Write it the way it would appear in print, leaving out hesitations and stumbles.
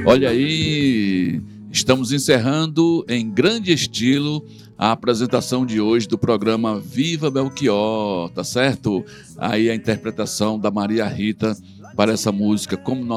Olha aí, estamos encerrando em grande estilo a apresentação de hoje do programa Viva Belchior, tá certo? Aí a interpretação da Maria Rita para essa música, Como